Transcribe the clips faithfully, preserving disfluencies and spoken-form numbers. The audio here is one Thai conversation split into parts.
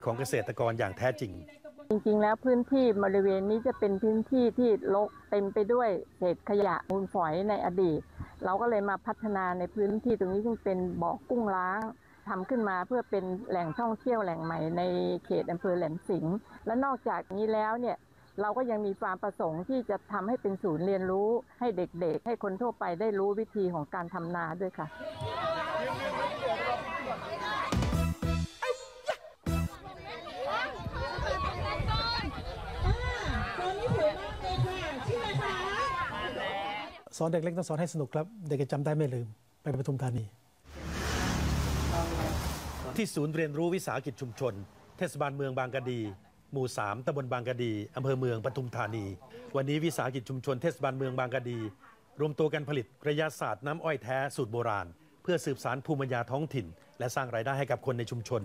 ของเกษตรกรอย่างแท้จริงจริงๆแล้วพื้นที่บริเวณนี้จะเป็นพื้นที่ที่รกเต็มไปด้วยเศษขยะมูลฝอยในอดีตเราก็เลยมาพัฒนาในพื้นที่ตรงนี้ซึ่งเป็นบ่อกุ้งล้างทำขึ้นมาเพื่อเป็นแหล่งท่องเที่ยวแหล่งใหม่ในเขตอำเภอแหลมสิงห์และนอกจากนี้แล้วเนี่ยเราก็ยังมีความประสงค์ที่จะทำให้เป็นศูนย์เรียนรู้ให้เด็กๆให้คนทั่วไปได้รู้วิธีของการทำนาด้วยค่ะสอนเด็กเล็กต้องสอนให้สนุกครับเด็กจะจำได้ไม่ลืมไปปทุมธานีที่ศูนย์เรียนรู้วิสาหกิจชุมชนเทศบาลเมืองบางกะดีหมู่สามตำบลบางกะดีอำเภอเมืองปทุมธานีวันนี้วิสาหกิจชุมชนเทศบาลเมืองบางกะดีรวมตัวกันผลิตกระยาศาสตร์น้ำอ้อยแท้สูตรโบราณเพื่อสืบสานภูมิปัญญาท้องถิ่นและสร้างรายได้ให้กับคนในชุมชน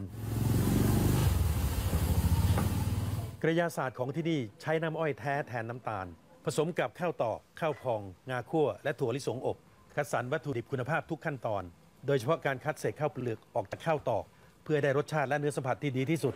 กระยาศาสตร์ของที่นี่ใช้น้ำอ้อยแท้แทนน้ำตาลผสมกับข้าวตอกข้าวพองงาคั่วและถั่วลิสงอบคัดสรรวัตถุดิบคุณภาพทุกขั้นตอนโดยเฉพาะการคัดเศษข้าวเปลือกออกจากข้าวตอกเพื่อได้รสชาติและเนื้อสัมผัสที่ดีที่สุด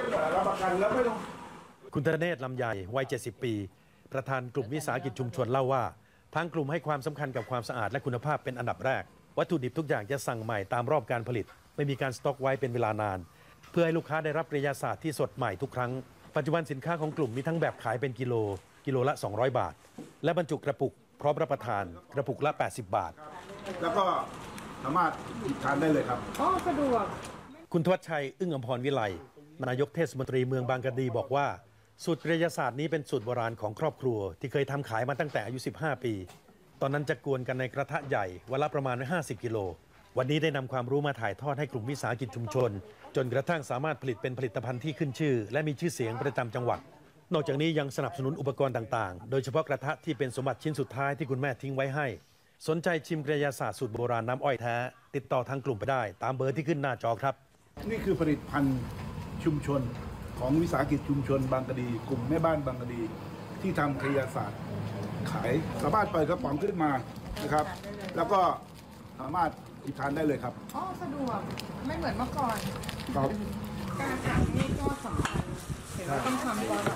คุณธเนศลำใหญ่วัยเจ็ดสิบปีประธานกลุ่มวิสาหกิจชุมชนเล่าว่าทางกลุ่มให้ความสำคัญกับความสะอาดและคุณภาพเป็นอันดับแรกวัตถุดิบทุกอย่างจะสั่งใหม่ตามรอบการผลิตไม่มีการสต็อกไว้เป็นเวลานานเพื่อให้ลูกค้าได้รับกระยาศาสตร์ที่สดใหม่ทุกครั้งปัจจุบันสินค้าของกลุ่มมีทั้งแบบขายเป็นกิโลกิโลละสองร้อยบาทและบรรจุกระปุกพร้อมรับประทานกระปุกละแปดสิบบาทแล้วก็สามารถทานได้เลยครับอ๋อสะดวกคุณทวัชชัยอึ้งอมพรวิไลนายกเทศมนตรีเมืองบางกะดีบอกว่าสูตรกระยาศาสตร์นี้เป็นสูตรโบราณของครอบครัวที่เคยทำขายมาตั้งแต่อายุสิบห้าปีตอนนั้นจะกวนกันในกระทะใหญ่วันละประมาณห้าสิบกิโลวันนี้ได้นำความรู้มาถ่ายทอดให้กลุ่มวิสาหกิจชุมชนจนกระทั่งสามารถผลิตเป็นผลิตภัณฑ์ที่ขึ้นชื่อและมีชื่อเสียงประจำจังหวัดนอกจากนี้ยังสนับสนุนอุปกรณ์ต่างๆโดยเฉพาะกระทะที่เป็นสมบัติชิ้นสุดท้ายที่คุณแม่ทิ้งไว้ให้สนใจชิมกระยาศาสตร์สูตรโบราณน้ำอ้อยแท้ติดต่อทางกลุ่มไปได้ตามเบอร์ที่ขึ้นหน้าจอครับนี่คือผลิตภัณฑ์ชุมชนของวิสาหกิจชุมชนบางกะดีกลุ่มแม่บ้านบางกะดีที่ทำกระยาศาสตร์ขายสามารถเปิดกระป๋องขึ้นมานะครับแล้วก็สามารถทานได้เลยครับอ๋อสะดวกไม่เหมือนเมื่อก่อนครับการทำนี่ก็สำคัญเห็นว่าต้องทำก่อน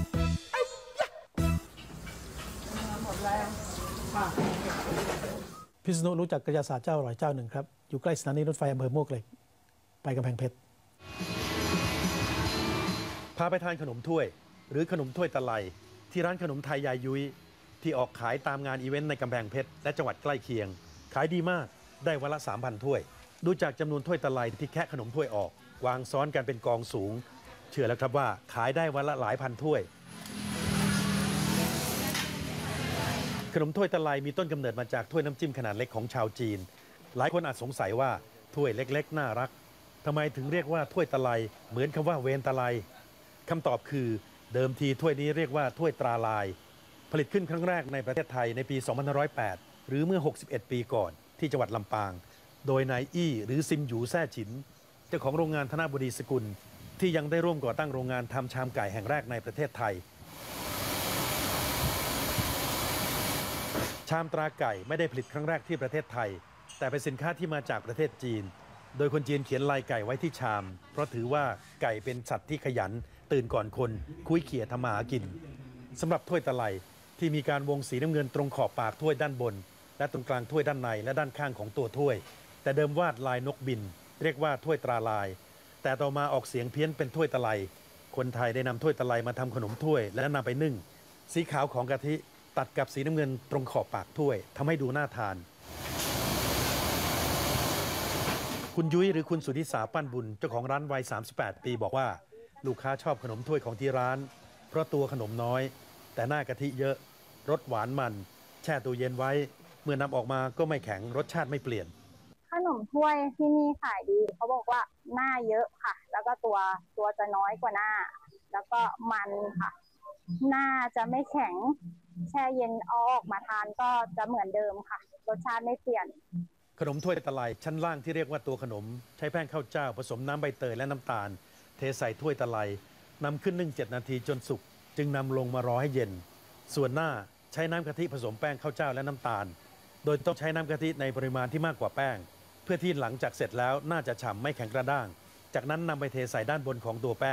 หมดแล้วพิษณุรู้จักกระยาศาสตร์เจ้าอร่อยเจ้าหนึ่งครับอยู่ใกล้สถานีรถไฟอำเภอมวกเหล็กไปกำแพงเพชรพาไปทานขนมถ้วยหรือขนมถ้วยตะไลที่ร้านขนมไทยยายยุ้ยที่ออกขายตามงานอีเวนต์ในกำแพงเพชรและจังหวัดใกล้เคียงขายดีมากได้วันละ สามพัน ถ้วยดูจากจำนวนถ้วยตะไลที่แคะขนมถ้วยออกวางซ้อนกันเป็นกองสูงเชื่อแล้วครับว่าขายได้วันละหลายพันถ้วยขนมถ้วยตะไลมีต้นกำเนิดมาจากถ้วยน้ำจิ้มขนาดเล็กของชาวจีนหลายคนอาจสงสัยว่าถ้วยเล็กๆน่ารักทำไมถึงเรียกว่าถ้วยตะไลเหมือนคำว่าเวนตะไลคำตอบคือเดิมทีถ้วยนี้เรียกว่าถ้วยตราลายผลิตขึ้นครั้งแรกในประเทศไทยในปี สองพันห้าร้อยแปด หรือเมื่อ หกสิบเอ็ด ปีก่อนที่จังหวัดลำปางโดยนายอี้หรือซิมหยูแซ่ฉินเจ้าของโรงงานธนบุรีสกุลที่ยังได้ร่วมก่อตั้งโรงงานทำชามไก่แห่งแรกในประเทศไทยชามตราไก่ไม่ได้ผลิตครั้งแรกที่ประเทศไทยแต่เป็นสินค้าที่มาจากประเทศจีนโดยคนจีนเขียนลายไก่ไว้ที่ชามเพราะถือว่าไก่เป็นสัตว์ที่ขยันตื่นก่อนคนคุยเขี่ยทำมาหากินสำหรับถ้วยตะไลที่มีการวงสีน้ำเงินตรงขอบปากถ้วยด้านบนและตรงกลางถ้วยด้านในและด้านข้างของตัวถ้วยแต่เดิมวาดลายนกบินเรียกว่าถ้วยตราลายแต่ต่อมาออกเสียงเพี้ยนเป็นถ้วยตะไลคนไทยได้นำถ้วยตะไลมาทำขนมถ้วยและนำไปนึ่งสีขาวของกะทิตัดกับสีน้ำเงินตรงขอบปากถ้วยทำให้ดูน่าทานคุณยุ้ยหรือคุณสุธิสาปั้นบุญเจ้าของร้านวัยสามสิบแปดปีบอกว่าลูกค้าชอบขนมถ้วยของที่ร้านเพราะตัวขนมน้อยแต่หน้ากะทิเยอะรสหวานมันแช่ตู้เย็นไว้เมื่อนำออกมาก็ไม่แข็งรสชาติไม่เปลี่ยนขนมถ้วยที่นี่ขายดีเขาบอกว่าหน้าเยอะค่ะแล้วก็ตัวตัวจะน้อยกว่าหน้าแล้วก็มันค่ะหน้าจะไม่แข็งแช่เย็นเอาออกมาทานก็จะเหมือนเดิมค่ะรสชาติไม่เปลี่ยนขนมถ้วยตะไลชั้นล่างที่เรียกว่าตัวขนมใช้แป้งข้าวเจ้าผสมน้ำใบเตยและน้ำตาลเทใส่ถ้วยตะไลนำขึ้นนึ่งเจ็ดนาทีจนสุกจึงนำลงมารอให้เย็นส่วนหน้าใช้น้ำกะทิผสมแป้งข้าวเจ้าและน้ำตาลโดยต้องใช้น้ำกะทิในปริมาณที่มากกว่าแป้งเพื่อที่หลังจากเสร็จแล้วน่าจะฉ่ำไม่แข็งกระด้างจากนั้นนำไปเทใส่ด้านบนของตัวแป้ง